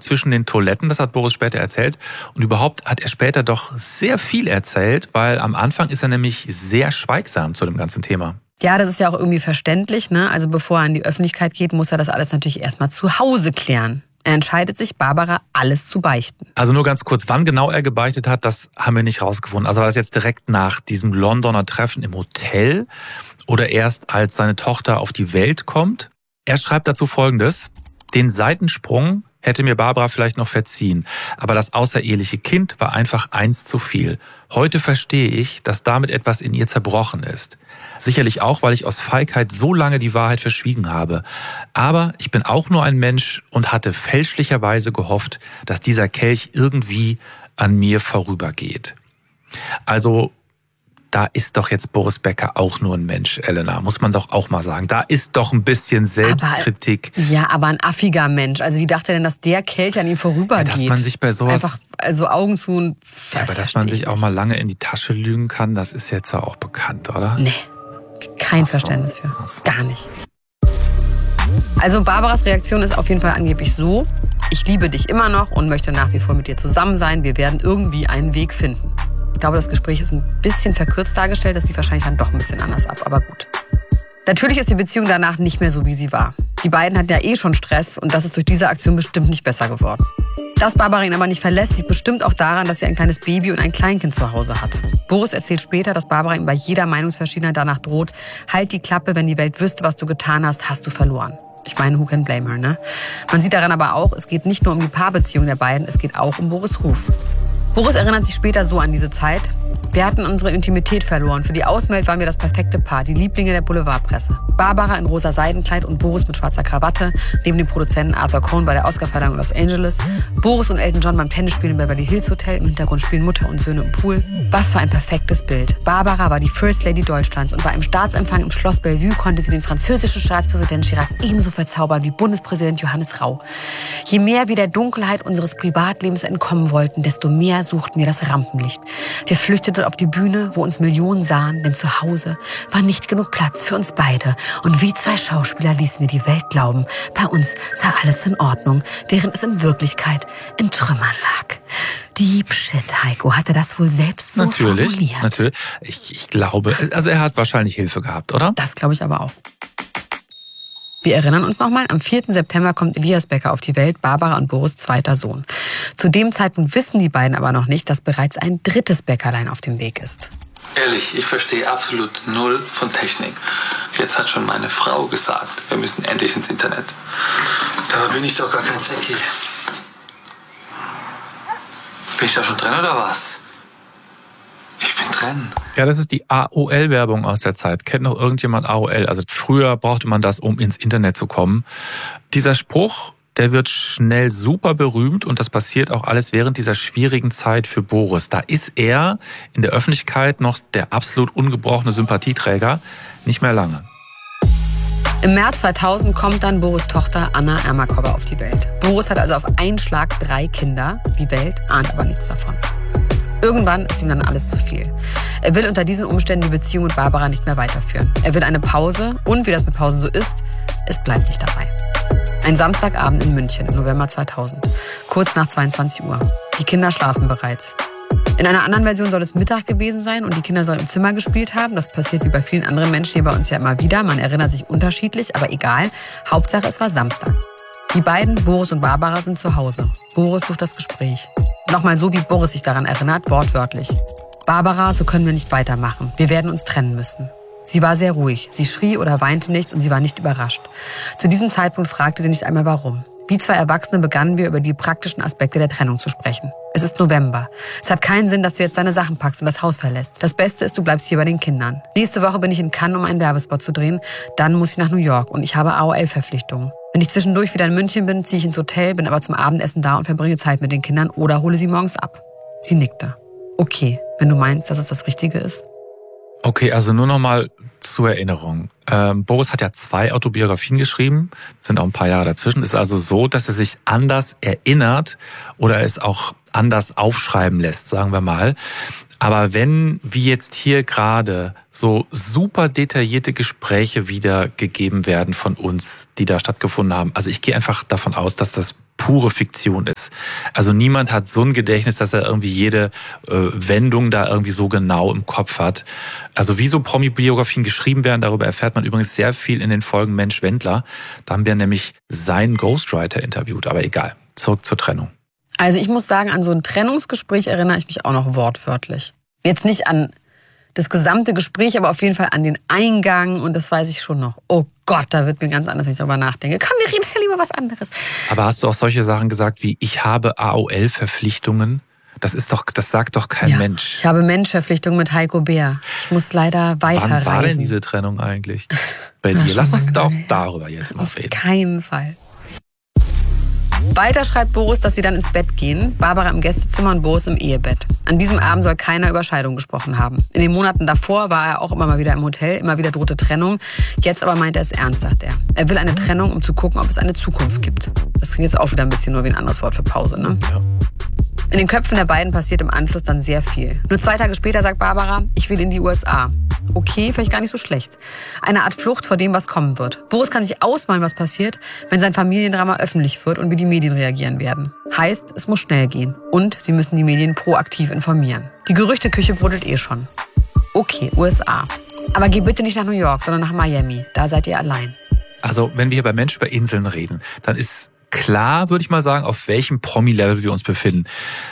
zwischen den Toiletten, das hat Boris später erzählt. Und überhaupt hat er später doch sehr viel erzählt, weil am Anfang ist er nämlich sehr schweigsam zu dem ganzen Thema. Ja, das ist ja auch irgendwie verständlich, ne? Also bevor er an die Öffentlichkeit geht, muss er das alles natürlich erstmal zu Hause klären. Er entscheidet sich, Barbara alles zu beichten. Also nur ganz kurz, wann genau er gebeichtet hat, das haben wir nicht rausgefunden. Also war das jetzt direkt nach diesem Londoner Treffen im Hotel oder erst als seine Tochter auf die Welt kommt? Er schreibt dazu Folgendes: Den Seitensprung hätte mir Barbara vielleicht noch verziehen, aber das außereheliche Kind war einfach eins zu viel. Heute verstehe ich, dass damit etwas in ihr zerbrochen ist. Sicherlich auch, weil ich aus Feigheit so lange die Wahrheit verschwiegen habe. Aber ich bin auch nur ein Mensch und hatte fälschlicherweise gehofft, dass dieser Kelch irgendwie an mir vorübergeht. Also, da ist doch jetzt Boris Becker auch nur ein Mensch, Elena, muss man doch auch mal sagen. Da ist doch ein bisschen Selbstkritik. Aber ein affiger Mensch. Also wie dachte er denn, dass der Kelch an ihm vorübergeht? Ja, dass man sich bei sowas... Einfach, also Augen zu und... Ja, aber dass man sich auch mal lange in die Tasche lügen kann, das ist jetzt auch bekannt, oder? Nee, kein Verständnis für. Gar nicht. Also Barbaras Reaktion ist auf jeden Fall angeblich so: Ich liebe dich immer noch und möchte nach wie vor mit dir zusammen sein. Wir werden irgendwie einen Weg finden. Ich glaube, das Gespräch ist ein bisschen verkürzt dargestellt. Das lief wahrscheinlich dann doch ein bisschen anders ab, aber gut. Natürlich ist die Beziehung danach nicht mehr so, wie sie war. Die beiden hatten ja eh schon Stress und das ist durch diese Aktion bestimmt nicht besser geworden. Dass Barbara ihn aber nicht verlässt, liegt bestimmt auch daran, dass sie ein kleines Baby und ein Kleinkind zu Hause hat. Boris erzählt später, dass Barbara ihm bei jeder Meinungsverschiedenheit danach droht: Halt die Klappe, wenn die Welt wüsste, was du getan hast, hast du verloren. Ich meine, who can blame her, ne? Man sieht daran aber auch, es geht nicht nur um die Paarbeziehung der beiden, es geht auch um Boris' Ruf. Boris erinnert sich später so an diese Zeit: Wir hatten unsere Intimität verloren. Für die Außenwelt waren wir das perfekte Paar, die Lieblinge der Boulevardpresse. Barbara in rosa Seidenkleid und Boris mit schwarzer Krawatte, neben dem Produzenten Arthur Cohn bei der Oscarverleihung in Los Angeles. Boris und Elton John beim Tennisspielen im Beverly Hills Hotel. Im Hintergrund spielen Mutter und Söhne im Pool. Was für ein perfektes Bild. Barbara war die First Lady Deutschlands und bei einem Staatsempfang im Schloss Bellevue konnte sie den französischen Staatspräsidenten Chirac ebenso verzaubern wie Bundespräsident Johannes Rau. Je mehr wir der Dunkelheit unseres Privatlebens entkommen wollten, desto mehr suchten wir das Rampenlicht. Wir flüchteten auf die Bühne, wo uns Millionen sahen, denn zu Hause war nicht genug Platz für uns beide. Und wie zwei Schauspieler ließen wir die Welt glauben, bei uns sei alles in Ordnung, während es in Wirklichkeit in Trümmern lag. Deep Shit, Heiko. Hat er das wohl selbst so formuliert? Natürlich. Ich glaube, also er hat wahrscheinlich Hilfe gehabt, oder? Das glaube ich aber auch. Wir erinnern uns nochmal, am 4. September kommt Elias Becker auf die Welt, Barbara und Boris' zweiter Sohn. Zu dem Zeitpunkt wissen die beiden aber noch nicht, dass bereits ein drittes Bäckerlein auf dem Weg ist. Ehrlich, ich verstehe absolut null von Technik. Jetzt hat schon meine Frau gesagt, wir müssen endlich ins Internet. Dabei bin ich doch gar kein Techie. Bin ich da schon drin oder was? Ich bin drin. Ja, das ist die AOL-Werbung aus der Zeit. Kennt noch irgendjemand AOL? Also früher brauchte man das, um ins Internet zu kommen. Dieser Spruch, der wird schnell super berühmt und das passiert auch alles während dieser schwierigen Zeit für Boris. Da ist er in der Öffentlichkeit noch der absolut ungebrochene Sympathieträger. Nicht mehr lange. Im März 2000 kommt dann Boris' Tochter Anna Ermakova auf die Welt. Boris hat also auf einen Schlag 3 Kinder. Die Welt ahnt aber nichts davon. Irgendwann ist ihm dann alles zu viel. Er will unter diesen Umständen die Beziehung mit Barbara nicht mehr weiterführen. Er will eine Pause und wie das mit Pausen so ist, es bleibt nicht dabei. Ein Samstagabend in München im November 2000, kurz nach 22 Uhr. Die Kinder schlafen bereits. In einer anderen Version soll es Mittag gewesen sein und die Kinder sollen im Zimmer gespielt haben. Das passiert wie bei vielen anderen Menschen hier bei uns ja immer wieder. Man erinnert sich unterschiedlich, aber egal. Hauptsache, es war Samstag. Die beiden, Boris und Barbara, sind zu Hause. Boris sucht das Gespräch. Nochmal so, wie Boris sich daran erinnert, wortwörtlich. Barbara, so können wir nicht weitermachen. Wir werden uns trennen müssen. Sie war sehr ruhig. Sie schrie oder weinte nicht und sie war nicht überrascht. Zu diesem Zeitpunkt fragte sie nicht einmal warum. Wie 2 Erwachsene begannen wir über die praktischen Aspekte der Trennung zu sprechen. Es ist November. Es hat keinen Sinn, dass du jetzt deine Sachen packst und das Haus verlässt. Das Beste ist, du bleibst hier bei den Kindern. Nächste Woche bin ich in Cannes, um einen Werbespot zu drehen. Dann muss ich nach New York und ich habe AOL-Verpflichtungen. Wenn ich zwischendurch wieder in München bin, ziehe ich ins Hotel, bin aber zum Abendessen da und verbringe Zeit mit den Kindern oder hole sie morgens ab. Sie nickte. Okay, wenn du meinst, dass es das Richtige ist. Okay, also nur noch mal zur Erinnerung. Boris hat ja 2 Autobiografien geschrieben, sind auch ein paar Jahre dazwischen. Es ist also so, dass er sich anders erinnert oder es auch anders aufschreiben lässt, sagen wir mal. Aber wenn, wie jetzt hier gerade, so super detaillierte Gespräche wiedergegeben werden von uns, die da stattgefunden haben, also ich gehe einfach davon aus, dass das pure Fiktion ist. Also niemand hat so ein Gedächtnis, dass er irgendwie jede Wendung da irgendwie so genau im Kopf hat. Also wie so Promi-Biografien geschrieben werden, darüber erfährt man übrigens sehr viel in den Folgen Mensch Wendler. Da haben wir nämlich seinen Ghostwriter interviewt, aber egal. Zurück zur Trennung. Also ich muss sagen, an so ein Trennungsgespräch erinnere ich mich auch noch wortwörtlich. Jetzt nicht an das gesamte Gespräch, aber auf jeden Fall an den Eingang und das weiß ich schon noch. Oh Gott, da wird mir ganz anders, wenn ich darüber nachdenke. Komm, wir reden schnell über was anderes. Aber hast du auch solche Sachen gesagt wie, ich habe AOL-Verpflichtungen? Das sagt doch kein Mensch. Ich habe Menschverpflichtungen mit Heiko Bär. Ich muss leider weiterreisen. Wann war denn diese Trennung eigentlich bei dir? Lass uns doch darüber jetzt mal reden. Auf keinen Fall. Weiter schreibt Boris, dass sie dann ins Bett gehen, Barbara im Gästezimmer und Boris im Ehebett. An diesem Abend soll keiner über Scheidung gesprochen haben. In den Monaten davor war er auch immer mal wieder im Hotel, immer wieder drohte Trennung. Jetzt aber meint er es ernst, sagt er. Er will eine Trennung, um zu gucken, ob es eine Zukunft gibt. Das klingt jetzt auch wieder ein bisschen nur wie ein anderes Wort für Pause, ne? Ja. In den Köpfen der beiden passiert im Anschluss dann sehr viel. Nur 2 Tage später sagt Barbara, ich will in die USA. Okay, vielleicht gar nicht so schlecht. Eine Art Flucht vor dem, was kommen wird. Boris kann sich ausmalen, was passiert, wenn sein Familiendrama öffentlich wird und wie die Medien reagieren werden. Heißt, es muss schnell gehen. Und sie müssen die Medien proaktiv informieren. Die Gerüchteküche brodelt schon. Okay, USA. Aber geh bitte nicht nach New York, sondern nach Miami. Da seid ihr allein. Also, wenn wir hier bei Mensch über Inseln reden, dann ist klar, würde ich mal sagen, auf welchem Promi-Level wir uns befinden.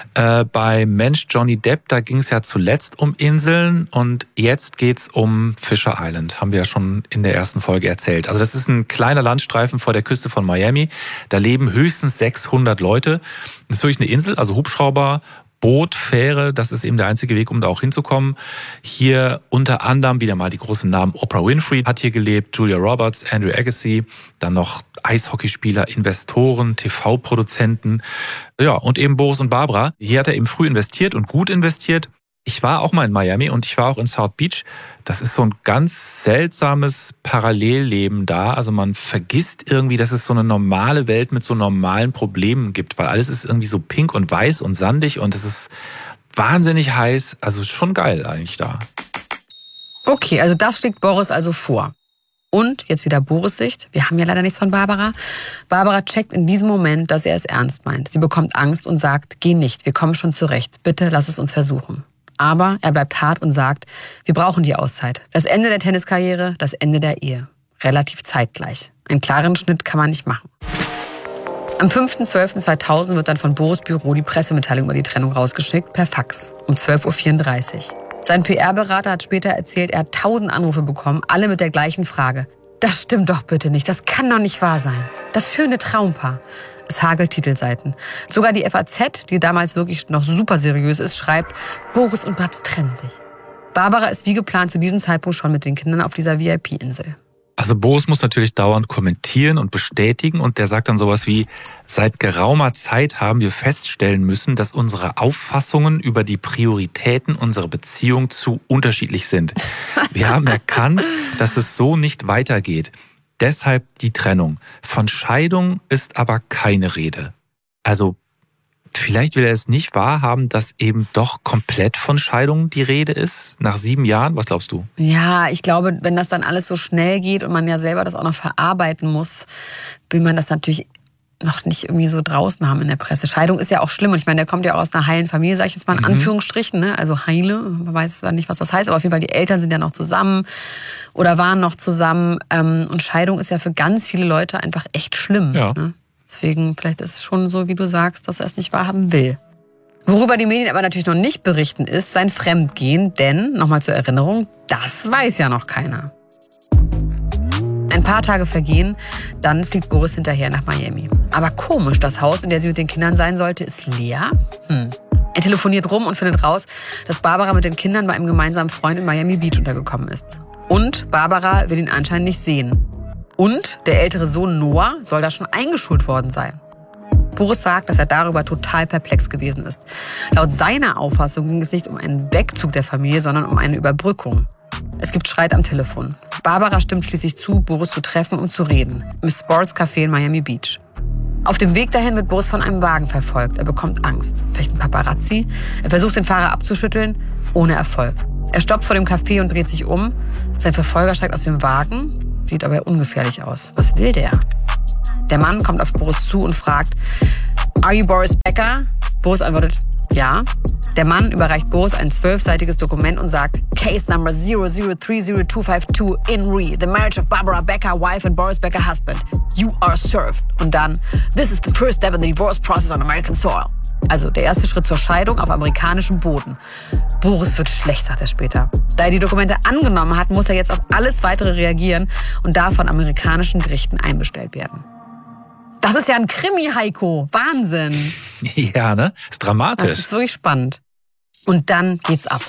Bei Mensch Johnny Depp, da ging es ja zuletzt um Inseln und jetzt geht's um Fisher Island, haben wir ja schon in der ersten Folge erzählt. Also das ist ein kleiner Landstreifen vor der Küste von Miami. Da leben höchstens 600 Leute. Das ist wirklich eine Insel, also Hubschrauber, Boot, Fähre, das ist eben der einzige Weg, um da auch hinzukommen. Hier unter anderem wieder mal die großen Namen. Oprah Winfrey hat hier gelebt, Julia Roberts, Andrew Agassi, dann noch Eishockeyspieler, Investoren, TV-Produzenten, ja, und eben Boris und Barbara. Hier hat er eben früh investiert und gut investiert. Ich war auch mal in Miami und ich war auch in South Beach. Das ist so ein ganz seltsames Parallelleben da. Also man vergisst irgendwie, dass es so eine normale Welt mit so normalen Problemen gibt, weil alles ist irgendwie so pink und weiß und sandig und es ist wahnsinnig heiß. Also schon geil eigentlich da. Okay, also das schlägt Boris also vor. Und jetzt wieder Boris' Sicht. Wir haben ja leider nichts von Barbara. Barbara checkt in diesem Moment, dass er es ernst meint. Sie bekommt Angst und sagt, geh nicht, wir kommen schon zurecht. Bitte lass es uns versuchen. Aber er bleibt hart und sagt, wir brauchen die Auszeit. Das Ende der Tenniskarriere, das Ende der Ehe. Relativ zeitgleich. Einen klaren Schnitt kann man nicht machen. Am 5.12.2000 wird dann von Boris' Büro die Pressemitteilung über die Trennung rausgeschickt, per Fax, um 12.34 Uhr. Sein PR-Berater hat später erzählt, er hat 1000 Anrufe bekommen, alle mit der gleichen Frage. Das stimmt doch bitte nicht, das kann doch nicht wahr sein. Das schöne Traumpaar. Es hagelt Titelseiten. Sogar die FAZ, die damals wirklich noch super seriös ist, schreibt, Boris und Babs trennen sich. Barbara ist wie geplant zu diesem Zeitpunkt schon mit den Kindern auf dieser VIP-Insel. Also Boris muss natürlich dauernd kommentieren und bestätigen und der sagt dann sowas wie, seit geraumer Zeit haben wir feststellen müssen, dass unsere Auffassungen über die Prioritäten unserer Beziehung zu unterschiedlich sind. Wir haben erkannt, dass es so nicht weitergeht. Deshalb die Trennung. Von Scheidung ist aber keine Rede. Also vielleicht will er es nicht wahrhaben, dass eben doch komplett von Scheidung die Rede ist, nach 7 Jahren. Was glaubst du? Ja, ich glaube, wenn das dann alles so schnell geht und man ja selber das auch noch verarbeiten muss, will man das natürlich noch nicht irgendwie so draußen haben in der Presse. Scheidung ist ja auch schlimm und ich meine, der kommt ja auch aus einer heilen Familie, sage ich jetzt mal in Anführungsstrichen, ne? Also heile, man weiß zwar nicht, was das heißt, aber auf jeden Fall die Eltern sind ja noch zusammen oder waren noch zusammen und Scheidung ist ja für ganz viele Leute einfach echt schlimm. Ja. Ne? Deswegen, vielleicht ist es schon so, wie du sagst, dass er es nicht wahrhaben will. Worüber die Medien aber natürlich noch nicht berichten, ist sein Fremdgehen, denn, nochmal zur Erinnerung, das weiß ja noch keiner. Ein paar Tage vergehen, dann fliegt Boris hinterher nach Miami. Aber komisch, das Haus, in dem sie mit den Kindern sein sollte, ist leer. Er telefoniert rum und findet raus, dass Barbara mit den Kindern bei einem gemeinsamen Freund in Miami Beach untergekommen ist. Und Barbara will ihn anscheinend nicht sehen. Und der ältere Sohn Noah soll da schon eingeschult worden sein. Boris sagt, dass er darüber total perplex gewesen ist. Laut seiner Auffassung ging es nicht um einen Wegzug der Familie, sondern um eine Überbrückung. Es gibt Streit am Telefon. Barbara stimmt schließlich zu, Boris zu treffen und zu reden. Im Sports Café in Miami Beach. Auf dem Weg dahin wird Boris von einem Wagen verfolgt. Er bekommt Angst. Vielleicht ein Paparazzi. Er versucht, den Fahrer abzuschütteln. Ohne Erfolg. Er stoppt vor dem Café und dreht sich um. Sein Verfolger steigt aus dem Wagen, sieht aber ungefährlich aus. Was will der? Der Mann kommt auf Boris zu und fragt, "Are you Boris Becker?" Boris antwortet, ja. Der Mann überreicht Boris ein 12-seitiges Dokument und sagt, Case number 0030252 in re. The marriage of Barbara Becker, wife, and Boris Becker, husband. You are served. Und dann, this is the first step in the divorce process on American soil. Also der erste Schritt zur Scheidung auf amerikanischem Boden. Boris wird schlecht, sagt er später. Da er die Dokumente angenommen hat, muss er jetzt auf alles Weitere reagieren und darf von amerikanischen Gerichten einbestellt werden. Das ist ja ein Krimi, Heiko. Wahnsinn. Ja, ne? Ist dramatisch. Das ist wirklich spannend. Und dann geht's ab.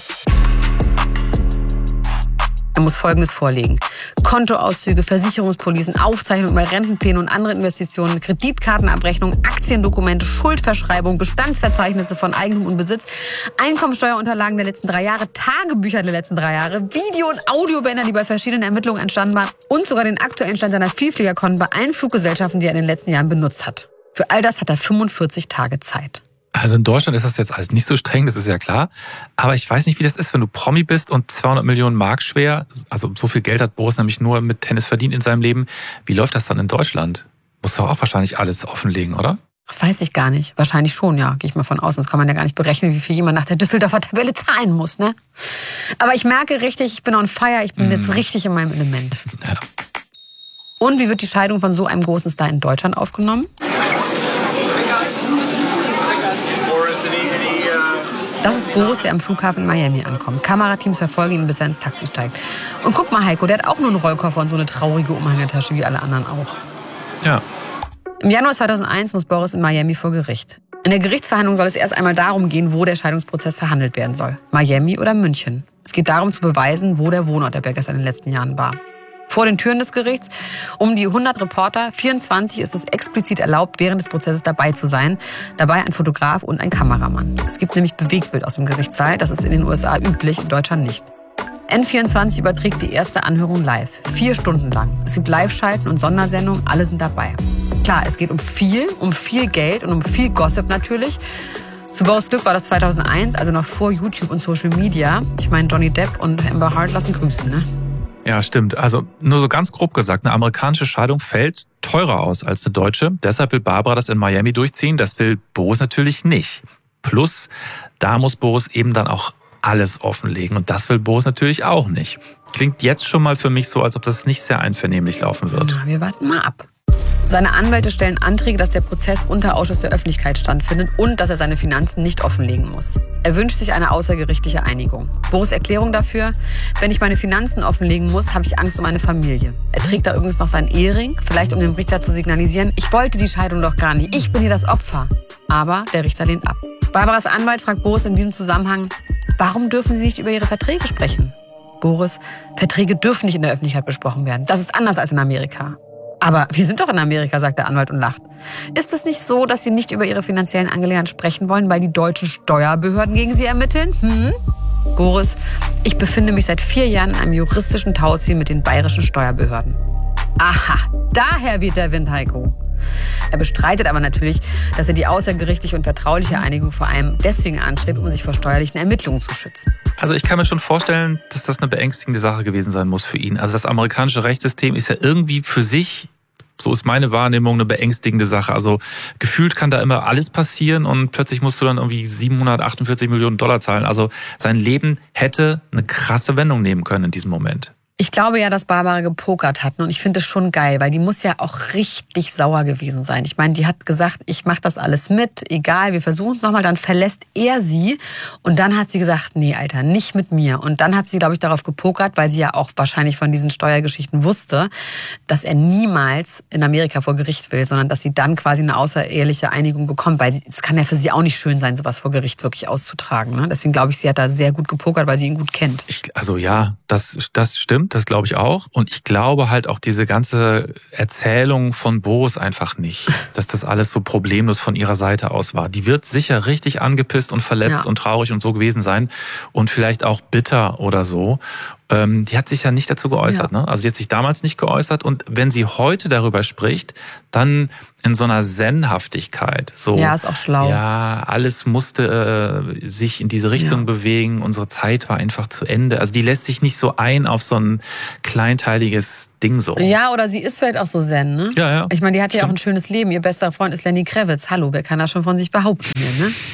Er muss Folgendes vorlegen. Kontoauszüge, Versicherungspolicen, Aufzeichnungen über Rentenpläne und andere Investitionen, Kreditkartenabrechnung, Aktiendokumente, Schuldverschreibung, Bestandsverzeichnisse von Eigentum und Besitz, Einkommensteuerunterlagen der letzten 3 Jahre, Tagebücher der letzten 3 Jahre, Video- und Audiobänder, die bei verschiedenen Ermittlungen entstanden waren und sogar den aktuellen Stand seiner Vielfliegerkonten bei allen Fluggesellschaften, die er in den letzten Jahren benutzt hat. Für all das hat er 45 Tage Zeit. Also in Deutschland ist das jetzt alles nicht so streng, das ist ja klar. Aber ich weiß nicht, wie das ist, wenn du Promi bist und 200 Millionen Mark schwer, also so viel Geld hat Boris nämlich nur mit Tennis verdient in seinem Leben. Wie läuft das dann in Deutschland? Musst du auch wahrscheinlich alles offenlegen, oder? Das weiß ich gar nicht. Wahrscheinlich schon, ja. Gehe ich mal von aus. Sonst kann man ja gar nicht berechnen, wie viel jemand nach der Düsseldorfer Tabelle zahlen muss, ne? Aber ich merke richtig, ich bin on fire. Ich bin jetzt richtig in meinem Element. Ja. Und wie wird die Scheidung von so einem großen Star in Deutschland aufgenommen? Das ist Boris, der am Flughafen in Miami ankommt. Kamerateams verfolgen ihn, bis er ins Taxi steigt. Und guck mal, Heiko, der hat auch nur einen Rollkoffer und so eine traurige Umhängetasche, wie alle anderen auch. Ja. Im Januar 2001 muss Boris in Miami vor Gericht. In der Gerichtsverhandlung soll es erst einmal darum gehen, wo der Scheidungsprozess verhandelt werden soll. Miami oder München. Es geht darum zu beweisen, wo der Wohnort der Beckers in den letzten Jahren war. Vor den Türen des Gerichts, um die 100 Reporter, 24 ist es explizit erlaubt, während des Prozesses dabei zu sein. Dabei ein Fotograf und ein Kameramann. Es gibt nämlich Bewegtbild aus dem Gerichtssaal. Das ist in den USA üblich, in Deutschland nicht. N24 überträgt die erste Anhörung live. 4 Stunden lang. Es gibt Live-Schalten und Sondersendungen, alle sind dabei. Klar, es geht um viel Geld und um viel Gossip natürlich. Zu Boris Glück war das 2001, also noch vor YouTube und Social Media. Ich meine, Johnny Depp und Amber Heard lassen grüßen, ne? Ja, stimmt. Also nur so ganz grob gesagt, eine amerikanische Scheidung fällt teurer aus als eine deutsche. Deshalb will Barbara das in Miami durchziehen. Das will Boris natürlich nicht. Plus, da muss Boris eben dann auch alles offenlegen. Und das will Boris natürlich auch nicht. Klingt jetzt schon mal für mich so, als ob das nicht sehr einvernehmlich laufen wird. Na, wir warten mal ab. Seine Anwälte stellen Anträge, dass der Prozess unter Ausschuss der Öffentlichkeit stattfindet und dass er seine Finanzen nicht offenlegen muss. Er wünscht sich eine außergerichtliche Einigung. Boris' Erklärung dafür: Wenn ich meine Finanzen offenlegen muss, habe ich Angst um meine Familie. Er trägt da übrigens noch seinen Ehering, vielleicht um dem Richter zu signalisieren, ich wollte die Scheidung doch gar nicht, ich bin hier das Opfer. Aber der Richter lehnt ab. Barbaras Anwalt fragt Boris in diesem Zusammenhang, warum dürfen Sie nicht über Ihre Verträge sprechen? Boris: Verträge dürfen nicht in der Öffentlichkeit besprochen werden. Das ist anders als in Amerika. Aber wir sind doch in Amerika, sagt der Anwalt und lacht. Ist es nicht so, dass Sie nicht über Ihre finanziellen Angelegenheiten sprechen wollen, weil die deutschen Steuerbehörden gegen Sie ermitteln? Boris: Ich befinde mich seit 4 Jahren in einem juristischen Tauziehen mit den bayerischen Steuerbehörden. Aha, daher weht der Wind, Heiko. Er bestreitet aber natürlich, dass er die außergerichtliche und vertrauliche Einigung vor allem deswegen anstrebt, um sich vor steuerlichen Ermittlungen zu schützen. Also ich kann mir schon vorstellen, dass das eine beängstigende Sache gewesen sein muss für ihn. Also das amerikanische Rechtssystem ist ja irgendwie für sich, so ist meine Wahrnehmung, eine beängstigende Sache. Also gefühlt kann da immer alles passieren und plötzlich musst du dann irgendwie 748 Millionen Dollar zahlen. Also sein Leben hätte eine krasse Wendung nehmen können in diesem Moment. Ich glaube ja, dass Barbara gepokert hat und ich finde es schon geil, weil die muss ja auch richtig sauer gewesen sein. Ich meine, die hat gesagt, ich mache das alles mit, egal, wir versuchen es nochmal, dann verlässt er sie und dann hat sie gesagt, nee, Alter, nicht mit mir. Und dann hat sie, glaube ich, darauf gepokert, weil sie ja auch wahrscheinlich von diesen Steuergeschichten wusste, dass er niemals in Amerika vor Gericht will, sondern dass sie dann quasi eine außereheliche Einigung bekommt, weil es kann ja für sie auch nicht schön sein, sowas vor Gericht wirklich auszutragen. Ne? Deswegen glaube ich, sie hat da sehr gut gepokert, weil sie ihn gut kennt. Also ja, das stimmt. Das glaube ich auch. Und ich glaube halt auch diese ganze Erzählung von Boris einfach nicht, dass das alles so problemlos von ihrer Seite aus war. Die wird sicher richtig angepisst und verletzt und traurig und so gewesen sein und vielleicht auch bitter oder so. Die hat sich ja nicht dazu geäußert. Ne? Also die hat sich damals nicht geäußert. Und wenn sie heute darüber spricht, dann in so einer Zen-Haftigkeit. So, ja, ist auch schlau. Ja, alles musste sich in diese Richtung bewegen. Unsere Zeit war einfach zu Ende. Also die lässt sich nicht so ein auf so ein kleinteiliges Ding so. Ja, oder sie ist vielleicht auch so Zen, ne? Ja. Ich meine, die hat ja auch ein schönes Leben. Ihr bester Freund ist Lenny Kravitz. Hallo, wer kann das schon von sich behaupten hier, ne?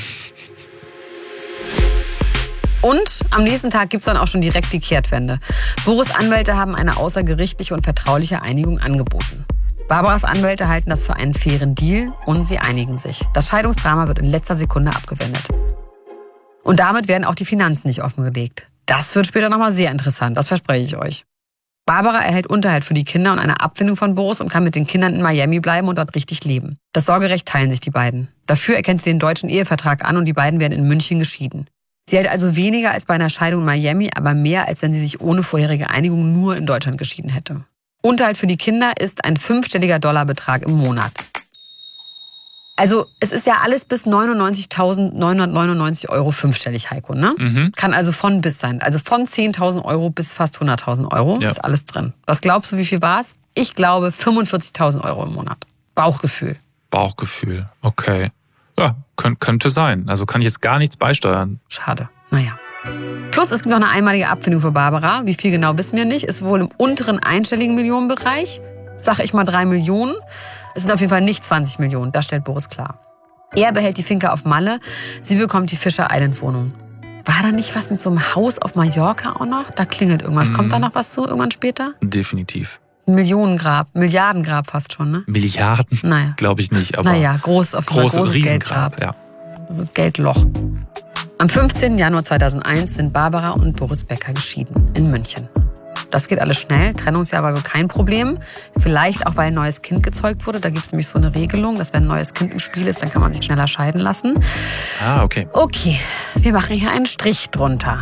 Und am nächsten Tag gibt's dann auch schon direkt die Kehrtwende. Boris' Anwälte haben eine außergerichtliche und vertrauliche Einigung angeboten. Barbaras Anwälte halten das für einen fairen Deal und sie einigen sich. Das Scheidungsdrama wird in letzter Sekunde abgewendet. Und damit werden auch die Finanzen nicht offengelegt. Das wird später nochmal sehr interessant, das verspreche ich euch. Barbara erhält Unterhalt für die Kinder und eine Abfindung von Boris und kann mit den Kindern in Miami bleiben und dort richtig leben. Das Sorgerecht teilen sich die beiden. Dafür erkennt sie den deutschen Ehevertrag an und die beiden werden in München geschieden. Sie hält also weniger als bei einer Scheidung in Miami, aber mehr, als wenn sie sich ohne vorherige Einigung nur in Deutschland geschieden hätte. Unterhalt für die Kinder ist ein 5-stelliger Dollarbetrag im Monat. Also es ist ja alles bis 99.999 € fünfstellig, Heiko, ne? Mhm. Kann also von bis sein. Also von 10.000 € bis fast 100.000 € ist alles drin. Was glaubst du, wie viel war es? Ich glaube 45.000 € im Monat. Bauchgefühl. Bauchgefühl, okay. Ja, könnte sein. Also kann ich jetzt gar nichts beisteuern. Schade. Naja. Plus es gibt noch eine einmalige Abfindung für Barbara. Wie viel genau wissen wir nicht. Ist wohl im unteren einstelligen Millionenbereich. Sag ich mal 3 Millionen. Es sind auf jeden Fall nicht 20 Millionen. Das stellt Boris klar. Er behält die Finca auf Malle. Sie bekommt die Fisher Island Wohnung. War da nicht was mit so einem Haus auf Mallorca auch noch? Da klingelt irgendwas. Kommt da noch was zu irgendwann später? Definitiv. Millionengrab, Milliardengrab fast schon, ne? Milliarden? Naja. Glaube ich nicht. Aber großes Riesengrab, Geldgrab. Ja. Geldloch. Am 15. Januar 2001 sind Barbara und Boris Becker geschieden in München. Das geht alles schnell. Trennungsjahr war wohl kein Problem. Vielleicht auch, weil ein neues Kind gezeugt wurde. Da gibt es nämlich so eine Regelung, dass wenn ein neues Kind im Spiel ist, dann kann man sich schneller scheiden lassen. Ah, okay. Okay, wir machen hier einen Strich drunter.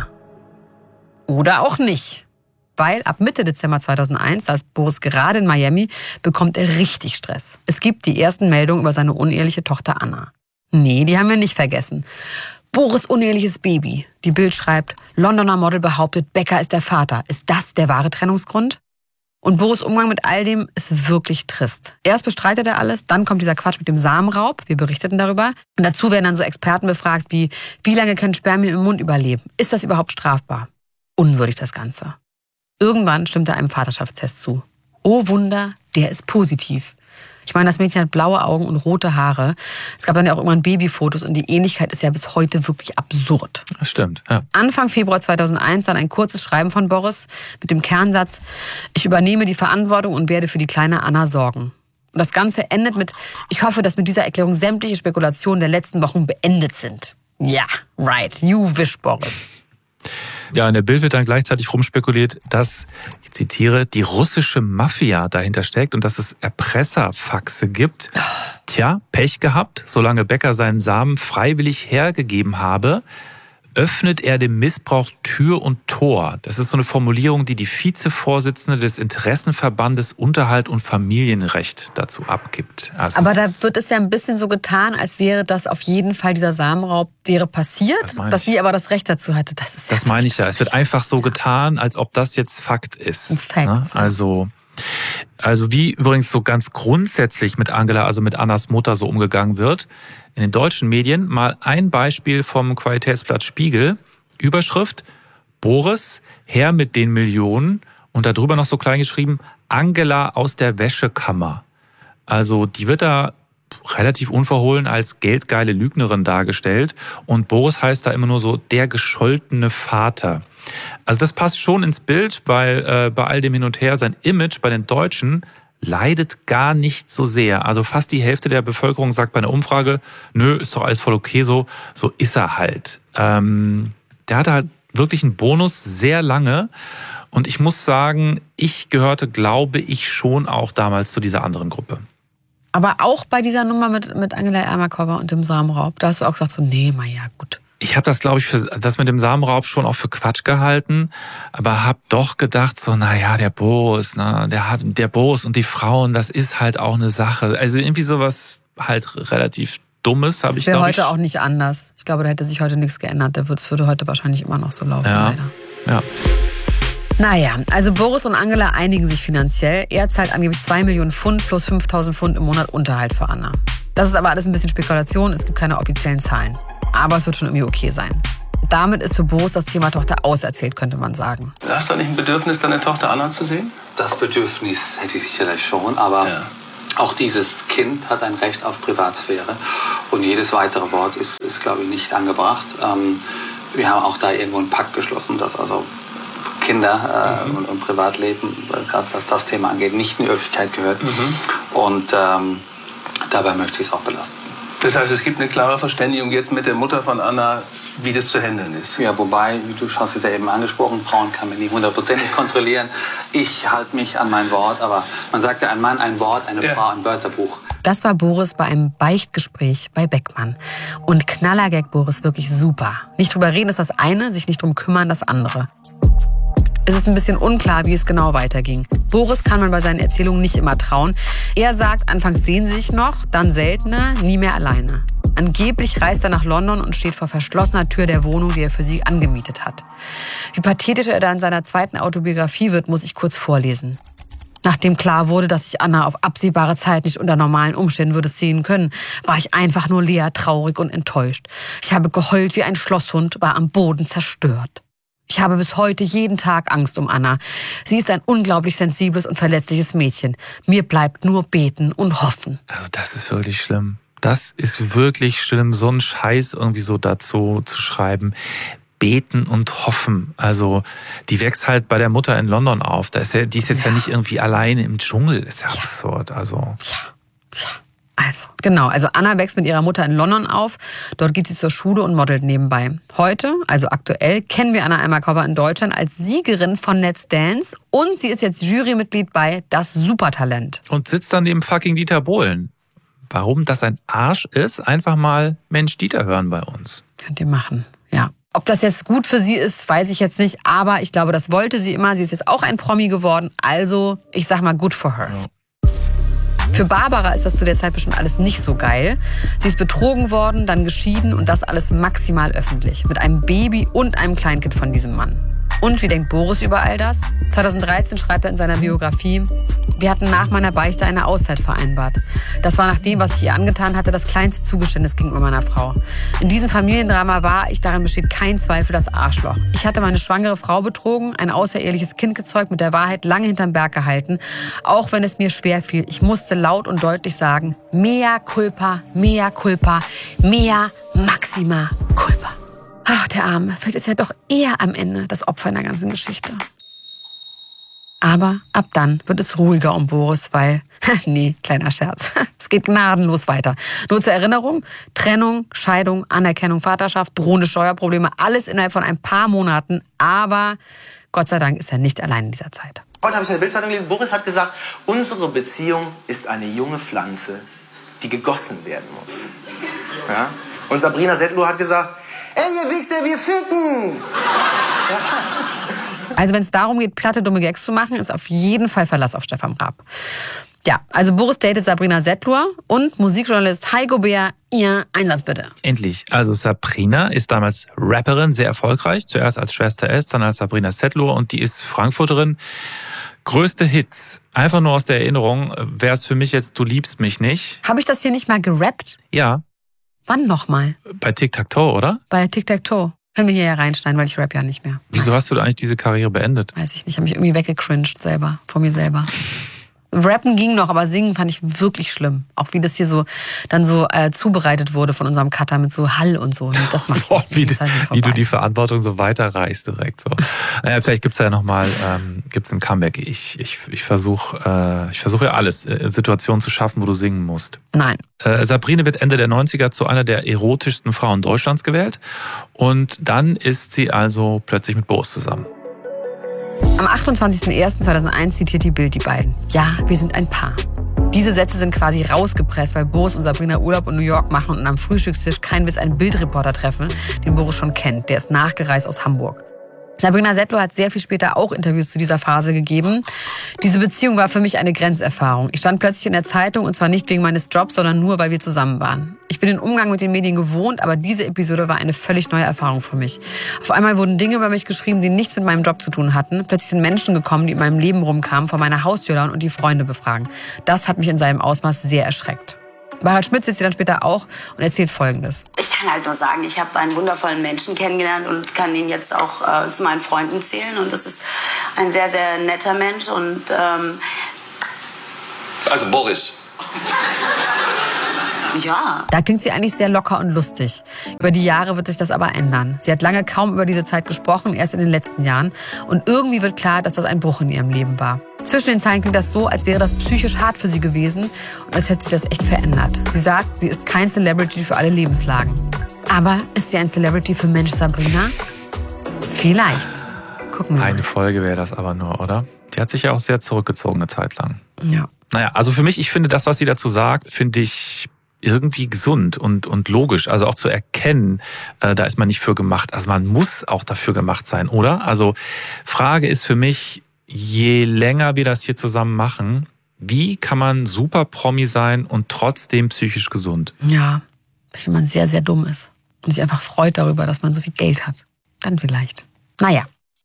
Oder auch nicht. Weil ab Mitte Dezember 2001, da ist Boris gerade in Miami, bekommt er richtig Stress. Es gibt die ersten Meldungen über seine uneheliche Tochter Anna. Nee, die haben wir nicht vergessen. Boris' uneheliches Baby. Die Bild schreibt, Londoner Model behauptet, Becker ist der Vater. Ist das der wahre Trennungsgrund? Und Boris' Umgang mit all dem ist wirklich trist. Erst bestreitet er alles, dann kommt dieser Quatsch mit dem Samenraub. Wir berichteten darüber. Und dazu werden dann so Experten befragt wie lange können Spermien im Mund überleben? Ist das überhaupt strafbar? Unwürdig das Ganze. Irgendwann stimmt er einem Vaterschaftstest zu. Oh Wunder, der ist positiv. Ich meine, das Mädchen hat blaue Augen und rote Haare. Es gab dann ja auch irgendwann Babyfotos und die Ähnlichkeit ist ja bis heute wirklich absurd. Das stimmt, ja. Anfang Februar 2001 dann ein kurzes Schreiben von Boris mit dem Kernsatz, ich übernehme die Verantwortung und werde für die kleine Anna sorgen. Und das Ganze endet mit, ich hoffe, dass mit dieser Erklärung sämtliche Spekulationen der letzten Wochen beendet sind. Ja, right, you wish, Boris. Ja, in der Bild wird dann gleichzeitig rumspekuliert, dass, ich zitiere, die russische Mafia dahinter steckt und dass es Erpresserfaxe gibt. Tja, Pech gehabt. Solange Becker seinen Samen freiwillig hergegeben habe, öffnet er dem Missbrauch Tür und Tor. Das ist so eine Formulierung, die die Vizevorsitzende des Interessenverbandes Unterhalt und Familienrecht dazu abgibt. Also aber da wird es ja ein bisschen so getan, als wäre das auf jeden Fall, dieser Samenraub wäre passiert, dass sie aber das Recht dazu hatte. Das meine ich ja. Es wird einfach so getan, als ob das jetzt Fakt ist. Fact, ne? Also wie übrigens so ganz grundsätzlich mit Angela, also mit Annas Mutter so umgegangen wird. In den deutschen Medien mal ein Beispiel vom Qualitätsblatt Spiegel. Überschrift, Boris, Herr mit den Millionen. Und darüber noch so klein geschrieben, Angela aus der Wäschekammer. Also die wird da relativ unverhohlen als geldgeile Lügnerin dargestellt. Und Boris heißt da immer nur so, der gescholtene Vater. Also das passt schon ins Bild, weil bei all dem Hin und Her sein Image bei den Deutschen leidet gar nicht so sehr. Also fast die Hälfte der Bevölkerung sagt bei einer Umfrage, nö, ist doch alles voll okay so ist er halt. Der hatte halt wirklich einen Bonus sehr lange und ich muss sagen, ich gehörte, glaube ich, schon auch damals zu dieser anderen Gruppe. Aber auch bei dieser Nummer mit Angela Ermakova und dem Samenraub, da hast du auch gesagt so, nee, na ja, gut. Ich habe das, glaube ich, für das mit dem Samenraub schon auch für Quatsch gehalten, aber habe doch gedacht so, naja, der Boris, ne, der Boris und die Frauen, das ist halt auch eine Sache. Also irgendwie sowas halt relativ Dummes habe ich, glaube ich. Das wäre heute auch nicht anders. Ich glaube, da hätte sich heute nichts geändert. Es würde heute wahrscheinlich immer noch so laufen, leider. Ja. Naja, also Boris und Angela einigen sich finanziell. Er zahlt angeblich 2 Millionen Pfund plus 5.000 Pfund im Monat Unterhalt für Anna. Das ist aber alles ein bisschen Spekulation, es gibt keine offiziellen Zahlen. Aber es wird schon irgendwie okay sein. Damit ist für Boris das Thema Tochter auserzählt, könnte man sagen. Hast du nicht ein Bedürfnis, deine Tochter Anna zu sehen? Das Bedürfnis hätte ich sicherlich schon, aber auch dieses Kind hat ein Recht auf Privatsphäre und jedes weitere Wort ist glaube ich, nicht angebracht. Wir haben auch da irgendwo einen Pakt geschlossen, dass also Kinder und Privatleben, gerade was das Thema angeht, nicht in die Öffentlichkeit gehört. Und dabei möchte ich es auch belassen. Das heißt, es gibt eine klare Verständigung jetzt mit der Mutter von Anna, wie das zu handeln ist. Ja, wobei, wie du hast es ja eben angesprochen, Frauen kann man nicht 100% kontrollieren. Ich halte mich an mein Wort, aber man sagt ja, ein Mann ein Wort, eine Frau ein Wörterbuch. Das war Boris bei einem Beichtgespräch bei Beckmann. Und Knallergag Boris, wirklich super. Nicht drüber reden ist das eine, sich nicht drum kümmern das andere. Es ist ein bisschen unklar, wie es genau weiterging. Boris kann man bei seinen Erzählungen nicht immer trauen. Er sagt, anfangs sehen sie sich noch, dann seltener, nie mehr alleine. Angeblich reist er nach London und steht vor verschlossener Tür der Wohnung, die er für sie angemietet hat. Wie pathetisch er da in seiner zweiten Autobiografie wird, muss ich kurz vorlesen. Nachdem klar wurde, dass ich Anna auf absehbare Zeit nicht unter normalen Umständen würde sehen können, war ich einfach nur leer, traurig und enttäuscht. Ich habe geheult wie ein Schlosshund, war am Boden zerstört. Ich habe bis heute jeden Tag Angst um Anna. Sie ist ein unglaublich sensibles und verletzliches Mädchen. Mir bleibt nur beten und hoffen. Also das ist wirklich schlimm. Das ist wirklich schlimm, so einen Scheiß irgendwie so dazu zu schreiben. Beten und hoffen. Also die wächst halt bei der Mutter in London auf. Die ist jetzt ja nicht irgendwie alleine im Dschungel. Ist ja absurd. Also. Also Anna wächst mit ihrer Mutter in London auf. Dort geht sie zur Schule und modelt nebenbei. Heute, also aktuell, kennen wir Anna Almakova in Deutschland als Siegerin von Let's Dance und sie ist jetzt Jurymitglied bei Das Supertalent. Und sitzt dann neben fucking Dieter Bohlen. Warum das ein Arsch ist, einfach mal Mensch Dieter hören bei uns. Könnt ihr machen, ja. Ob das jetzt gut für sie ist, weiß ich jetzt nicht. Aber ich glaube, das wollte sie immer. Sie ist jetzt auch ein Promi geworden. Also, ich sag mal, good for her. Ja. Für Barbara ist das zu der Zeit bestimmt alles nicht so geil. Sie ist betrogen worden, dann geschieden und das alles maximal öffentlich. Mit einem Baby und einem Kleinkind von diesem Mann. Und wie denkt Boris über all das? 2013 schreibt er in seiner Biografie: Wir hatten nach meiner Beichte eine Auszeit vereinbart. Das war nach dem, was ich ihr angetan hatte, das kleinste Zugeständnis gegenüber meiner Frau. In diesem Familiendrama war ich, daran besteht kein Zweifel, das Arschloch. Ich hatte meine schwangere Frau betrogen, ein außereheliches Kind gezeugt, mit der Wahrheit lange hinterm Berg gehalten. Auch wenn es mir schwer fiel, ich musste laut und deutlich sagen: Mea culpa, mea culpa, mea maxima culpa. Ach, der Arme. Vielleicht ist er doch eher am Ende das Opfer in der ganzen Geschichte. Aber ab dann wird es ruhiger um Boris, weil, nee, kleiner Scherz, es geht gnadenlos weiter. Nur zur Erinnerung, Trennung, Scheidung, Anerkennung, Vaterschaft, drohende Steuerprobleme, alles innerhalb von ein paar Monaten. Aber Gott sei Dank ist er nicht allein in dieser Zeit. Heute habe ich in der Bildzeitung gelesen, Boris hat gesagt, unsere Beziehung ist eine junge Pflanze, die gegossen werden muss. Ja? Und Sabrina Settler hat gesagt, ey, ihr Wichser, wir ficken! Ja. Also wenn es darum geht, platte, dumme Gags zu machen, ist auf jeden Fall Verlass auf Stefan Raab. Ja, also Boris datet Sabrina Settler und Musikjournalist Heiko Beer, ihr Einsatz bitte. Endlich. Also Sabrina ist damals Rapperin, sehr erfolgreich. Zuerst als Schwester S, dann als Sabrina Settler und die ist Frankfurterin. Größte Hits, einfach nur aus der Erinnerung, wäre es für mich jetzt Du liebst mich nicht. Habe ich das hier nicht mal gerappt? Ja. Wann nochmal? Bei Tic-Tac-Toe, oder? Bei Tic-Tac-Toe. Können wir hier ja reinschneiden, weil ich rap ja nicht mehr. Wieso hast du da eigentlich diese Karriere beendet? Weiß ich nicht, habe mich irgendwie weggecringed selber, vor mir selber. Rappen ging noch, aber singen fand ich wirklich schlimm. Auch wie das hier so dann so zubereitet wurde von unserem Cutter mit so Hall und so. Das macht wie du die Verantwortung so weiterreichst direkt. So. Naja, vielleicht gibt's ja nochmal ein Comeback. Ich versuche ja alles, Situationen zu schaffen, wo du singen musst. Nein. Sabrina wird Ende der 90er zu einer der erotischsten Frauen Deutschlands gewählt. Und dann ist sie also plötzlich mit Boris zusammen. Am 28.01.2001 zitiert die Bild die beiden. Ja, wir sind ein Paar. Diese Sätze sind quasi rausgepresst, weil Boris und Sabrina Urlaub in New York machen und am Frühstückstisch kein Witz einen Bildreporter treffen, den Boris schon kennt. Der ist nachgereist aus Hamburg. Sabrina Settler hat sehr viel später auch Interviews zu dieser Phase gegeben. Diese Beziehung war für mich eine Grenzerfahrung. Ich stand plötzlich in der Zeitung und zwar nicht wegen meines Jobs, sondern nur, weil wir zusammen waren. Ich bin den Umgang mit den Medien gewohnt, aber diese Episode war eine völlig neue Erfahrung für mich. Auf einmal wurden Dinge über mich geschrieben, die nichts mit meinem Job zu tun hatten. Plötzlich sind Menschen gekommen, die in meinem Leben rumkamen, vor meiner Haustür lauern und die Freunde befragen. Das hat mich in seinem Ausmaß sehr erschreckt. Harald Schmidt sitzt sie dann später auch und erzählt Folgendes. Ich kann halt nur sagen, ich habe einen wundervollen Menschen kennengelernt und kann ihn jetzt auch zu meinen Freunden zählen. Und das ist ein sehr, sehr netter Mensch. Und also Boris. Ja. Da klingt sie eigentlich sehr locker und lustig. Über die Jahre wird sich das aber ändern. Sie hat lange kaum über diese Zeit gesprochen, erst in den letzten Jahren. Und irgendwie wird klar, dass das ein Bruch in ihrem Leben war. Zwischen den Zeilen klingt das so, als wäre das psychisch hart für sie gewesen und als hätte sie das echt verändert. Sie sagt, sie ist kein Celebrity für alle Lebenslagen. Aber ist sie ein Celebrity für Mensch Sabrina? Vielleicht. Gucken wir mal. Eine Folge wäre das aber nur, oder? Die hat sich ja auch sehr zurückgezogen eine Zeit lang. Ja. Naja, also für mich, ich finde das, was sie dazu sagt, finde ich irgendwie gesund und logisch. Also auch zu erkennen, da ist man nicht für gemacht. Also man muss auch dafür gemacht sein, oder? Also Frage ist für mich, je länger wir das hier zusammen machen, wie kann man super Promi sein und trotzdem psychisch gesund? Ja, wenn man sehr, sehr dumm ist und sich einfach freut darüber, dass man so viel Geld hat. Dann vielleicht. Naja.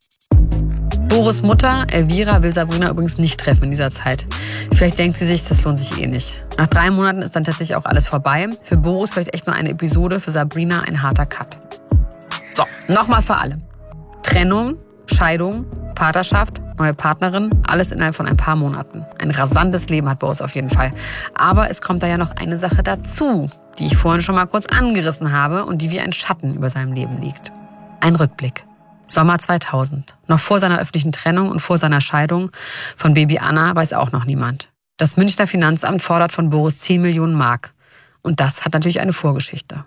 Boris' Mutter, Elvira, will Sabrina übrigens nicht treffen in dieser Zeit. Vielleicht denkt sie sich, das lohnt sich eh nicht. Nach 3 Monaten ist dann tatsächlich auch alles vorbei. Für Boris vielleicht echt nur eine Episode, für Sabrina ein harter Cut. So, nochmal für alle. Trennung, Scheidung, Vaterschaft, neue Partnerin, alles innerhalb von ein paar Monaten. Ein rasantes Leben hat Boris auf jeden Fall. Aber es kommt da ja noch eine Sache dazu, die ich vorhin schon mal kurz angerissen habe und die wie ein Schatten über seinem Leben liegt. Ein Rückblick. Sommer 2000. Noch vor seiner öffentlichen Trennung und vor seiner Scheidung von Baby Anna weiß auch noch niemand. Das Münchner Finanzamt fordert von Boris 10 Millionen Mark. Und das hat natürlich eine Vorgeschichte.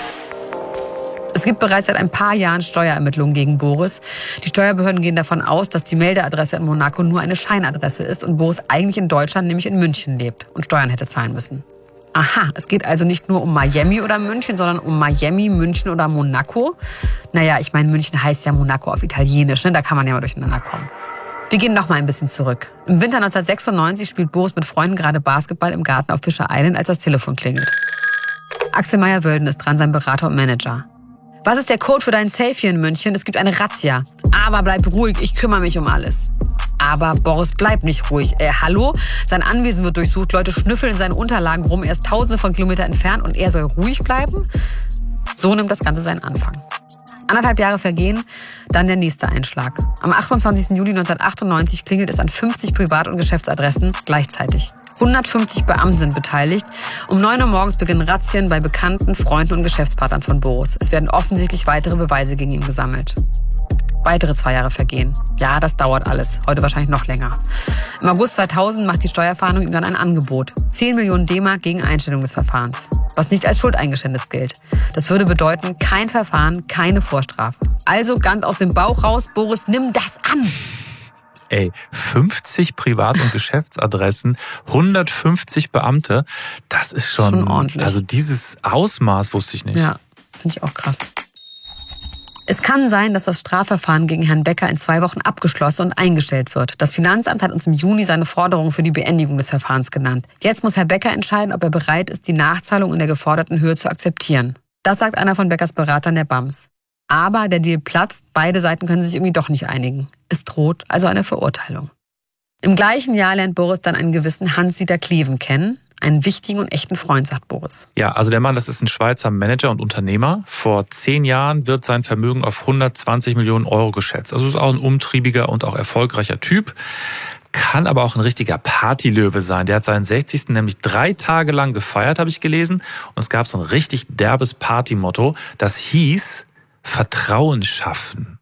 Es gibt bereits seit ein paar Jahren Steuerermittlungen gegen Boris. Die Steuerbehörden gehen davon aus, dass die Meldeadresse in Monaco nur eine Scheinadresse ist und Boris eigentlich in Deutschland, nämlich in München lebt und Steuern hätte zahlen müssen. Aha, es geht also nicht nur um Miami oder München, sondern um Miami, München oder Monaco. Naja, ich meine, München heißt ja Monaco auf Italienisch, ne? Da kann man ja mal durcheinander kommen. Wir gehen noch mal ein bisschen zurück. Im Winter 1996 spielt Boris mit Freunden gerade Basketball im Garten auf Fischer Island, als das Telefon klingelt. Axel Meyer-Wölden ist dran, sein Berater und Manager. Was ist der Code für deinen Safe hier in München? Es gibt eine Razzia. Aber bleib ruhig, ich kümmere mich um alles. Aber Boris bleibt nicht ruhig. Hallo? Sein Anwesen wird durchsucht, Leute schnüffeln in seinen Unterlagen rum, er ist tausende von Kilometern entfernt und er soll ruhig bleiben? So nimmt das Ganze seinen Anfang. 1,5 Jahre vergehen, dann der nächste Einschlag. Am 28. Juli 1998 klingelt es an 50 Privat- und Geschäftsadressen gleichzeitig. 150 Beamten sind beteiligt. Um 9 Uhr morgens beginnen Razzien bei Bekannten, Freunden und Geschäftspartnern von Boris. Es werden offensichtlich weitere Beweise gegen ihn gesammelt. Weitere 2 Jahre vergehen. Ja, das dauert alles. Heute wahrscheinlich noch länger. Im August 2000 macht die Steuerfahndung ihm dann ein Angebot. 10 Millionen D-Mark gegen Einstellung des Verfahrens. Was nicht als Schuldeingeständnis gilt. Das würde bedeuten, kein Verfahren, keine Vorstrafe. Also ganz aus dem Bauch raus, Boris, nimm das an. Ey, 50 Privat- und Geschäftsadressen, 150 Beamte, das ist schon ordentlich. Also dieses Ausmaß wusste ich nicht. Ja, finde ich auch krass. Es kann sein, dass das Strafverfahren gegen Herrn Becker in 2 Wochen abgeschlossen und eingestellt wird. Das Finanzamt hat uns im Juni seine Forderung für die Beendigung des Verfahrens genannt. Jetzt muss Herr Becker entscheiden, ob er bereit ist, die Nachzahlung in der geforderten Höhe zu akzeptieren. Das sagt einer von Beckers Beratern, der BAMS. Aber der Deal platzt, beide Seiten können sich irgendwie doch nicht einigen. Es droht also eine Verurteilung. Im gleichen Jahr lernt Boris dann einen gewissen Hans-Dieter Kleven kennen. Einen wichtigen und echten Freund, sagt Boris. Ja, also der Mann, das ist ein Schweizer Manager und Unternehmer. Vor 10 Jahren wird sein Vermögen auf 120 Millionen Euro geschätzt. Also ist auch ein umtriebiger und auch erfolgreicher Typ. Kann aber auch ein richtiger Partylöwe sein. Der hat seinen 60. nämlich 3 Tage lang gefeiert, habe ich gelesen. Und es gab so ein richtig derbes Partymotto. Das hieß Vertrauen schaffen.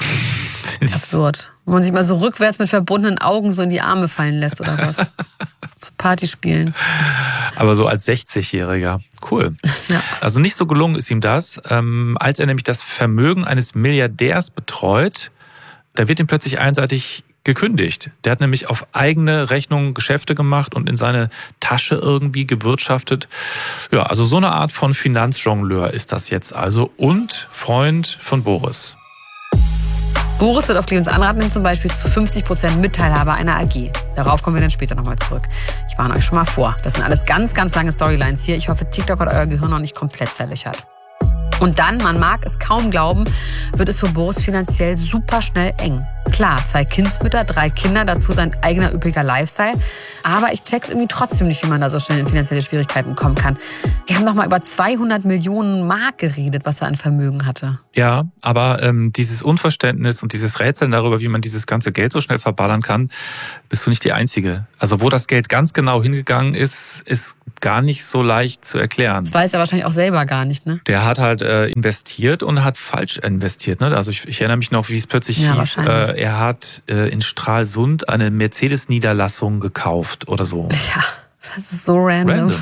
Absurd. Wo man sich mal so rückwärts mit verbundenen Augen so in die Arme fallen lässt oder was. Zu Party spielen. Aber so als 60-Jähriger. Cool. Ja. Also nicht so gelungen ist ihm das. Als er nämlich das Vermögen eines Milliardärs betreut, da wird ihm plötzlich einseitig gekündigt. Der hat nämlich auf eigene Rechnung Geschäfte gemacht und in seine Tasche irgendwie gewirtschaftet. Ja, also so eine Art von Finanzjongleur ist das jetzt also und Freund von Boris. Boris wird auf Clemens Anraten hin zum Beispiel zu 50% Mitteilhaber einer AG. Darauf kommen wir dann später nochmal zurück. Ich warne euch schon mal vor. Das sind alles ganz, ganz lange Storylines hier. Ich hoffe, TikTok hat euer Gehirn noch nicht komplett zerlöchert. Und dann, man mag es kaum glauben, wird es für Boris finanziell super schnell eng. Klar, 2 Kindsmütter, 3 Kinder, dazu sein eigener üppiger Lifestyle. Aber ich check's irgendwie trotzdem nicht, wie man da so schnell in finanzielle Schwierigkeiten kommen kann. Wir haben doch mal über 200 Millionen Mark geredet, was er an Vermögen hatte. Ja, aber dieses Unverständnis und dieses Rätseln darüber, wie man dieses ganze Geld so schnell verballern kann, bist du nicht die Einzige. Also wo das Geld ganz genau hingegangen ist gar nicht so leicht zu erklären. Das weiß er wahrscheinlich auch selber gar nicht, ne? Der hat halt investiert und hat falsch investiert. Ne? Also ich erinnere mich noch, wie es plötzlich hieß, er hat in Stralsund eine Mercedes-Niederlassung gekauft oder so. Ja, das ist so random.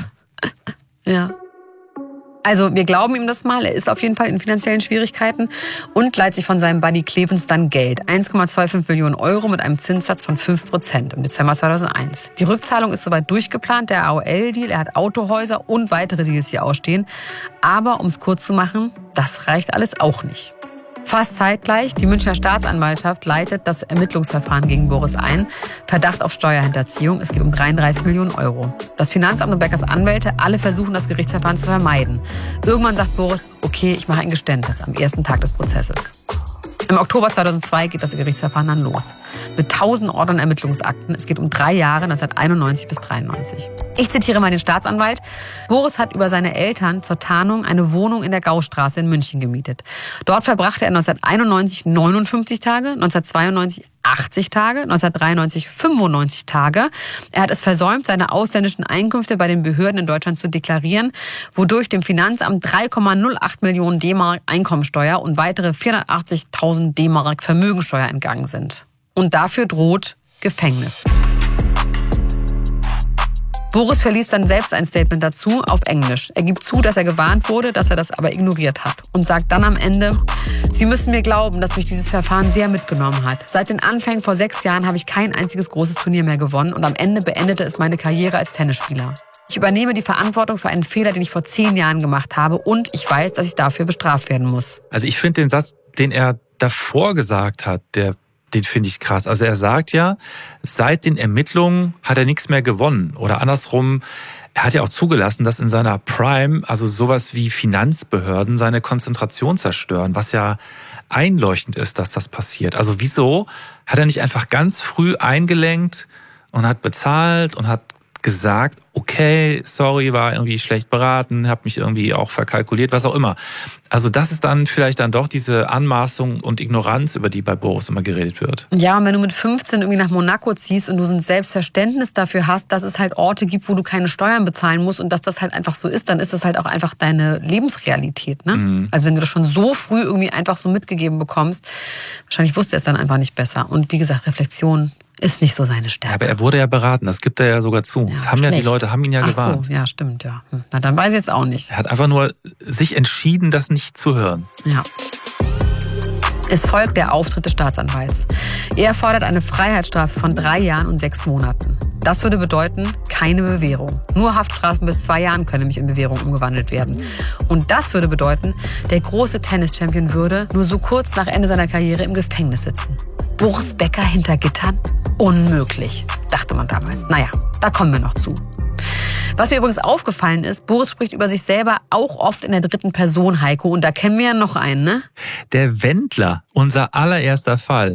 Ja. Also wir glauben ihm das mal, er ist auf jeden Fall in finanziellen Schwierigkeiten und leiht sich von seinem Buddy Clemens dann Geld. 1,25 Millionen Euro mit einem Zinssatz von 5% im Dezember 2001. Die Rückzahlung ist soweit durchgeplant, der AOL-Deal, er hat Autohäuser und weitere Deals, die ausstehen. Aber um es kurz zu machen, das reicht alles auch nicht. Fast zeitgleich, die Münchner Staatsanwaltschaft leitet das Ermittlungsverfahren gegen Boris ein. Verdacht auf Steuerhinterziehung. Es geht um 33 Millionen Euro. Das Finanzamt und Beckers Anwälte, alle versuchen, das Gerichtsverfahren zu vermeiden. Irgendwann sagt Boris, okay, ich mache ein Geständnis am ersten Tag des Prozesses. Im Oktober 2002 geht das Gerichtsverfahren dann los. Mit 1000 Ordnern Ermittlungsakten. Es geht um 3 Jahre, 1991 bis 1993. Ich zitiere mal den Staatsanwalt. Boris hat über seine Eltern zur Tarnung eine Wohnung in der Gaustraße in München gemietet. Dort verbrachte er 1991 59 Tage, 1992 80 Tage, 1993 95 Tage. Er hat es versäumt, seine ausländischen Einkünfte bei den Behörden in Deutschland zu deklarieren, wodurch dem Finanzamt 3,08 Millionen D-Mark Einkommensteuer und weitere 480.000 D-Mark Vermögensteuer entgangen sind. Und dafür droht Gefängnis. Boris verliest dann selbst ein Statement dazu auf Englisch. Er gibt zu, dass er gewarnt wurde, dass er das aber ignoriert hat. Und sagt dann am Ende, Sie müssen mir glauben, dass mich dieses Verfahren sehr mitgenommen hat. Seit den Anfängen vor 6 Jahren habe ich kein einziges großes Turnier mehr gewonnen und am Ende beendete es meine Karriere als Tennisspieler. Ich übernehme die Verantwortung für einen Fehler, den ich vor 10 Jahren gemacht habe und ich weiß, dass ich dafür bestraft werden muss. Also ich finde den Satz, den er davor gesagt hat, den finde ich krass. Also er sagt ja, seit den Ermittlungen hat er nichts mehr gewonnen. Oder andersrum, er hat ja auch zugelassen, dass in seiner Prime, also sowas wie Finanzbehörden, seine Konzentration zerstören, was ja einleuchtend ist, dass das passiert. Also wieso hat er nicht einfach ganz früh eingelenkt und hat bezahlt und hat gesagt, okay, sorry, war irgendwie schlecht beraten, habe mich irgendwie auch verkalkuliert, was auch immer. Also das ist dann vielleicht dann doch diese Anmaßung und Ignoranz, über die bei Boris immer geredet wird. Ja, und wenn du mit 15 irgendwie nach Monaco ziehst und du so ein Selbstverständnis dafür hast, dass es halt Orte gibt, wo du keine Steuern bezahlen musst und dass das halt einfach so ist, dann ist das halt auch einfach deine Lebensrealität. Ne? Mhm. Also wenn du das schon so früh irgendwie einfach so mitgegeben bekommst, wahrscheinlich wusste er es dann einfach nicht besser. Und wie gesagt, Reflexion ist nicht so seine Stärke. Ja, aber er wurde ja beraten, das gibt er ja sogar zu. Ja, das haben schlecht. Ja die Leute haben ihn ja gewarnt. Ach so, ja, stimmt, ja. Na, dann weiß ich jetzt auch nicht. Er hat einfach nur sich entschieden, das nicht zu hören. Ja. Es folgt der Auftritt des Staatsanwalts. Er fordert eine Freiheitsstrafe von 3 Jahren und 6 Monaten. Das würde bedeuten, keine Bewährung. Nur Haftstrafen bis 2 Jahren können nämlich in Bewährung umgewandelt werden. Und das würde bedeuten, der große Tennis-Champion würde nur so kurz nach Ende seiner Karriere im Gefängnis sitzen. Boris Becker hinter Gittern? Unmöglich, dachte man damals. Naja, da kommen wir noch zu. Was mir übrigens aufgefallen ist, Boris spricht über sich selber auch oft in der 3. Person, Heiko. Und da kennen wir ja noch einen, ne? Der Wendler, unser allererster Fall.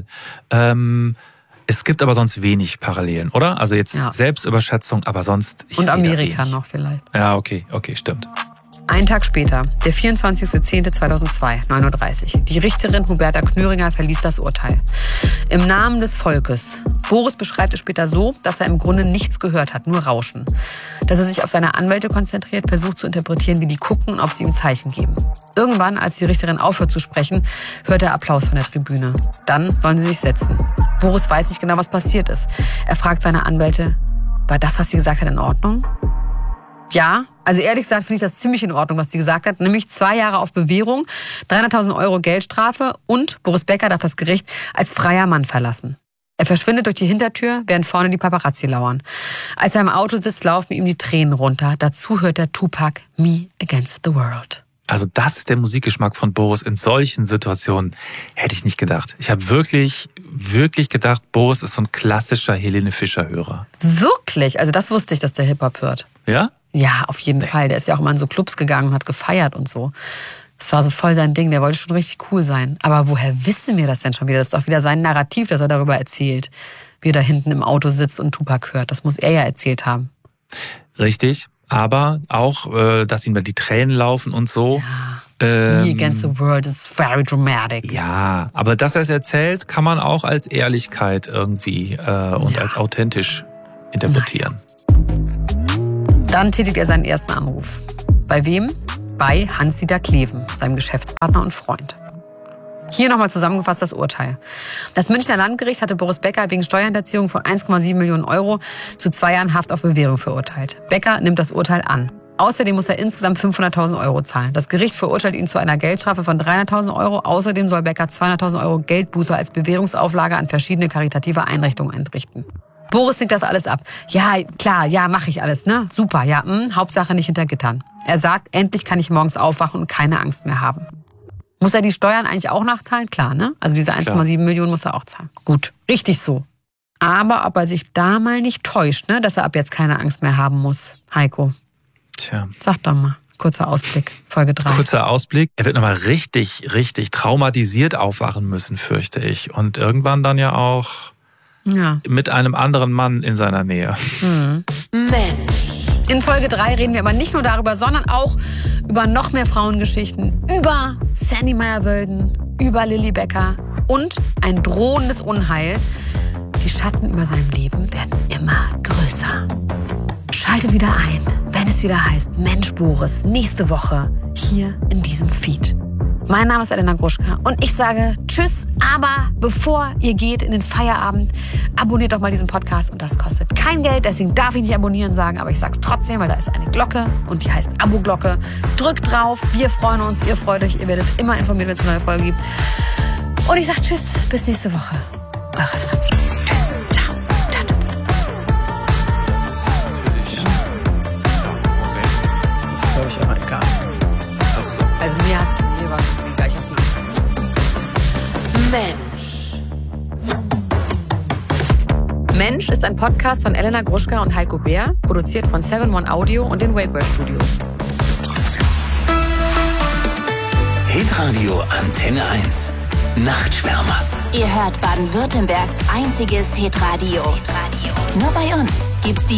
Es gibt aber sonst wenig Parallelen, oder? Also jetzt Selbstüberschätzung, aber sonst... Und Amerika noch vielleicht. Ja, okay, stimmt. Ein Tag später, der 24.10.2002, 9:30 Uhr. Die Richterin Huberta Knöringer verließ das Urteil. Im Namen des Volkes. Boris beschreibt es später so, dass er im Grunde nichts gehört hat, nur Rauschen. Dass er sich auf seine Anwälte konzentriert, versucht zu interpretieren, wie die gucken und ob sie ihm Zeichen geben. Irgendwann, als die Richterin aufhört zu sprechen, hört er Applaus von der Tribüne. Dann sollen sie sich setzen. Boris weiß nicht genau, was passiert ist. Er fragt seine Anwälte, war das, was sie gesagt hat, in Ordnung? Ja, also ehrlich gesagt finde ich das ziemlich in Ordnung, was sie gesagt hat. Nämlich 2 Jahre auf Bewährung, 300.000 Euro Geldstrafe und Boris Becker darf das Gericht als freier Mann verlassen. Er verschwindet durch die Hintertür, während vorne die Paparazzi lauern. Als er im Auto sitzt, laufen ihm die Tränen runter. Dazu hört er Tupac Me Against the World. Also das ist der Musikgeschmack von Boris in solchen Situationen. Hätte ich nicht gedacht. Ich habe wirklich gedacht, Boris ist so ein klassischer Helene Fischer-Hörer. Wirklich? Also das wusste ich, dass der Hip-Hop hört. Ja? Ja, auf jeden Fall. Der ist ja auch mal in so Clubs gegangen und hat gefeiert und so. Das war so voll sein Ding. Der wollte schon richtig cool sein. Aber woher wissen wir das denn schon wieder? Das ist doch wieder sein Narrativ, das er darüber erzählt. Wie er da hinten im Auto sitzt und Tupac hört. Das muss er ja erzählt haben. Richtig. Aber auch, dass ihm da die Tränen laufen und so. Ja. Me Against the World is very dramatic. Ja, aber dass er es erzählt, kann man auch als Ehrlichkeit irgendwie und als authentisch interpretieren. Dann tätigt er seinen ersten Anruf. Bei wem? Bei Hans-Dieter Kleven, seinem Geschäftspartner und Freund. Hier nochmal zusammengefasst das Urteil. Das Münchner Landgericht hatte Boris Becker wegen Steuerhinterziehung von 1,7 Millionen Euro zu 2 Jahren Haft auf Bewährung verurteilt. Becker nimmt das Urteil an. Außerdem muss er insgesamt 500.000 Euro zahlen. Das Gericht verurteilt ihn zu einer Geldstrafe von 300.000 Euro. Außerdem soll Becker 200.000 Euro Geldbuße als Bewährungsauflage an verschiedene karitative Einrichtungen entrichten. Boris nickt das alles ab. Ja, klar, ja, mache ich alles, ne? Super, ja, Hauptsache nicht hinter Gittern. Er sagt, endlich kann ich morgens aufwachen und keine Angst mehr haben. Muss er die Steuern eigentlich auch nachzahlen? Klar, ne? Also diese 1,7 Millionen muss er auch zahlen. Gut, richtig so. Aber ob er sich da mal nicht täuscht, ne? Dass er ab jetzt keine Angst mehr haben muss, Heiko. Tja. Sag doch mal. Kurzer Ausblick, Folge 3. Kurzer Ausblick. Er wird nochmal richtig traumatisiert aufwachen müssen, fürchte ich. Und irgendwann dann ja auch mit einem anderen Mann in seiner Nähe. Mensch. In Folge 3 reden wir aber nicht nur darüber, sondern auch über noch mehr Frauengeschichten, über Sandy Meyer-Wölden, über Lilly Becker und ein drohendes Unheil. Die Schatten über seinem Leben werden immer größer. Schaltet wieder ein, wenn es wieder heißt Mensch Boris, nächste Woche hier in diesem Feed. Mein Name ist Elena Gruschka und ich sage Tschüss, aber bevor ihr geht in den Feierabend, abonniert doch mal diesen Podcast und das kostet kein Geld, deswegen darf ich nicht abonnieren sagen, aber ich sag's trotzdem, weil da ist eine Glocke und die heißt Abo-Glocke. Drückt drauf, wir freuen uns, ihr freut euch, ihr werdet immer informiert, wenn es eine neue Folge gibt. Und ich sag Tschüss, bis nächste Woche. Eure Elena. Tschüss, ciao. Das ist natürlich... Okay. Das ist, glaube ich, aber egal. Also mir war es gleich als Mensch. Mensch ist ein Podcast von Elena Gruschka und Heiko Bär, produziert von 7-One Audio und den Wakewell Studios. Hitradio Antenne 1. Nachtschwärmer. Ihr hört Baden-Württembergs einziges Hitradio. Nur bei uns gibt's die